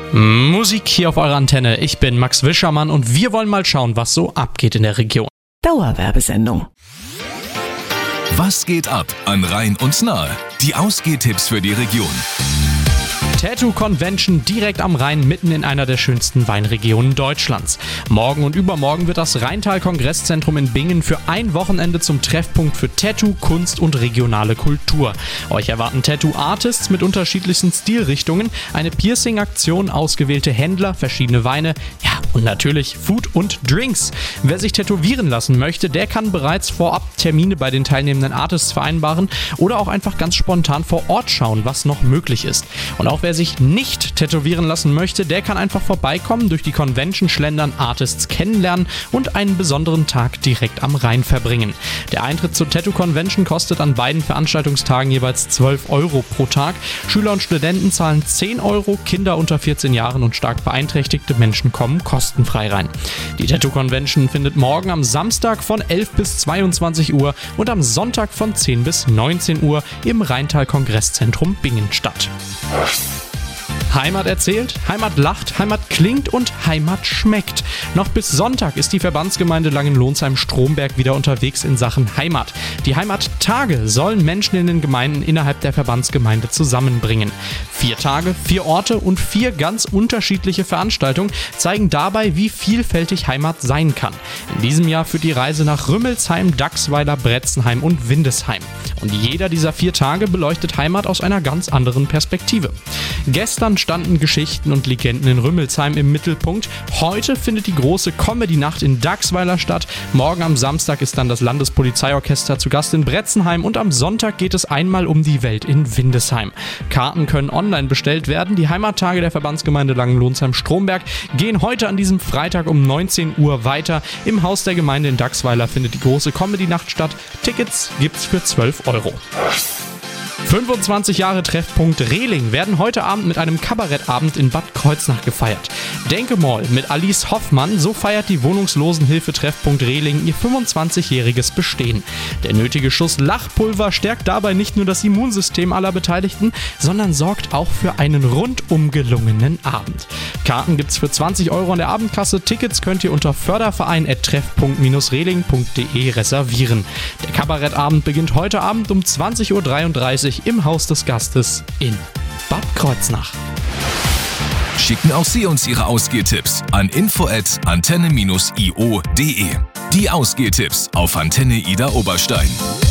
Musik hier auf eurer Antenne. Ich bin Max Wischermann und wir wollen mal schauen, was so abgeht in der Region. Dauerwerbesendung. Was geht ab an Rhein und Nahe? Die Ausgehtipps für die Region. Tattoo Convention direkt am Rhein, mitten in einer der schönsten Weinregionen Deutschlands. Morgen und übermorgen wird das Rheintal Kongresszentrum in Bingen für ein Wochenende zum Treffpunkt für Tattoo, Kunst und regionale Kultur. Euch erwarten Tattoo-Artists mit unterschiedlichsten Stilrichtungen, eine Piercing-Aktion, ausgewählte Händler, verschiedene Weine, ja und natürlich Food und Drinks. Wer sich tätowieren lassen möchte, der kann bereits vorab Termine bei den teilnehmenden Artists vereinbaren oder auch einfach ganz spontan vor Ort schauen, was noch möglich ist. Und auch wer sich nicht tätowieren lassen möchte, der kann einfach vorbeikommen, durch die Convention schlendern, Artists kennenlernen und einen besonderen Tag direkt am Rhein verbringen. Der Eintritt zur Tattoo Convention kostet an beiden Veranstaltungstagen jeweils 12 Euro pro Tag. Schüler und Studenten zahlen 10 Euro, Kinder unter 14 Jahren und stark beeinträchtigte Menschen kommen kostenfrei rein. Die Tattoo Convention findet morgen am Samstag von 11 bis 22 Uhr und am Sonntag von 10 bis 19 Uhr im Rheintal Kongresszentrum Bingen statt. Heimat erzählt, Heimat lacht, Heimat klingt und Heimat schmeckt. Noch bis Sonntag ist die Verbandsgemeinde Langenlonsheim-Stromberg wieder unterwegs in Sachen Heimat. Die Heimattage sollen Menschen in den Gemeinden innerhalb der Verbandsgemeinde zusammenbringen. 4 Tage, 4 Orte und 4 ganz unterschiedliche Veranstaltungen zeigen dabei, wie vielfältig Heimat sein kann. In diesem Jahr führt die Reise nach Rümmelsheim, Dachsweiler, Bretzenheim und Windesheim. Und jeder dieser 4 Tage beleuchtet Heimat aus einer ganz anderen Perspektive. Gestern standen Geschichten und Legenden in Rümmelsheim im Mittelpunkt. Heute findet die große Comedy-Nacht in Dachsweiler statt. Morgen am Samstag ist dann das Landespolizeiorchester zu Gast in Bretzenheim und am Sonntag geht es einmal um die Welt in Windesheim. Karten können online bestellt werden. Die Heimattage der Verbandsgemeinde Langenlonsheim-Stromberg gehen heute an diesem Freitag um 19 Uhr weiter. Im Haus der Gemeinde in Dachsweiler findet die große Comedy-Nacht statt. Tickets gibt's für 12 Euro. 25 Jahre Treffpunkt Rehling werden heute Abend mit einem Kabarettabend in Bad Kreuznach gefeiert. Denke mal mit Alice Hoffmann, so feiert die Wohnungslosenhilfe Treffpunkt Rehling ihr 25-jähriges Bestehen. Der nötige Schuss Lachpulver stärkt dabei nicht nur das Immunsystem aller Beteiligten, sondern sorgt auch für einen rundum gelungenen Abend. Karten gibt's für 20 Euro an der Abendkasse, Tickets könnt ihr unter förderverein@treffpunkt-rehling.de reservieren. Der Kabarettabend beginnt heute Abend um 20.33 Uhr im Haus des Gastes in Bad Kreuznach. Schicken auch Sie uns Ihre Ausgehtipps an info@antenne-io.de. Die Ausgehtipps auf Antenne Ida Oberstein.